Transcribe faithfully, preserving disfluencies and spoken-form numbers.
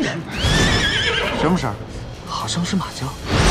什么声？好像是马叫。